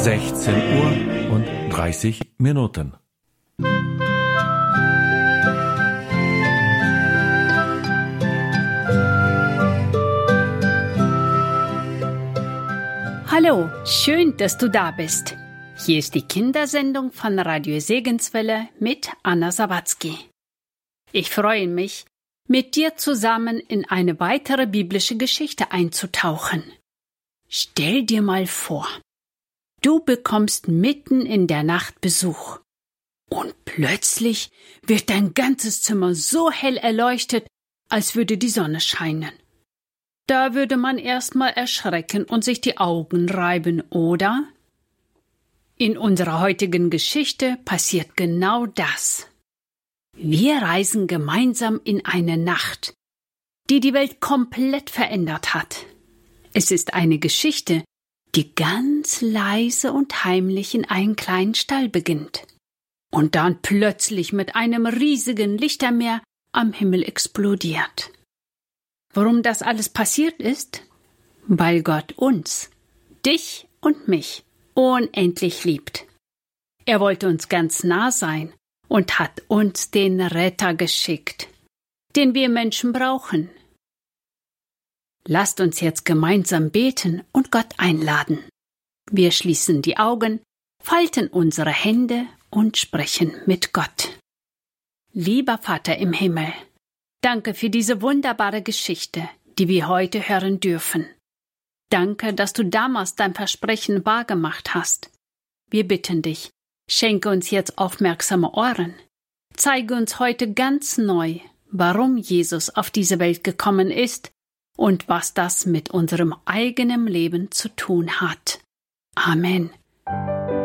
16:30 Hallo, schön, dass du da bist. Hier ist die Kindersendung von Radio Segenswelle mit Anna Sawatzki. Ich freue mich, mit dir zusammen in eine weitere biblische Geschichte einzutauchen. Stell dir mal vor, du bekommst mitten in der Nacht Besuch und plötzlich wird dein ganzes Zimmer so hell erleuchtet, als würde die Sonne scheinen. Da würde man erstmal erschrecken und sich die Augen reiben, oder? In unserer heutigen Geschichte passiert genau das. Wir reisen gemeinsam in eine Nacht, die die Welt komplett verändert hat. Es ist eine Geschichte, die ganz leise und heimlich in einem kleinen Stall beginnt und dann plötzlich mit einem riesigen Lichtermeer am Himmel explodiert. Warum das alles passiert ist? Weil Gott uns, dich und mich, unendlich liebt. Er wollte uns ganz nah sein und hat uns den Retter geschickt, den wir Menschen brauchen. Lasst uns jetzt gemeinsam beten und Gott einladen. Wir schließen die Augen, falten unsere Hände und sprechen mit Gott. Lieber Vater im Himmel, danke für diese wunderbare Geschichte, die wir heute hören dürfen. Danke, dass du damals dein Versprechen wahrgemacht hast. Wir bitten dich, schenke uns jetzt aufmerksame Ohren. Zeige uns heute ganz neu, warum Jesus auf diese Welt gekommen ist und was das mit unserem eigenen Leben zu tun hat. Amen.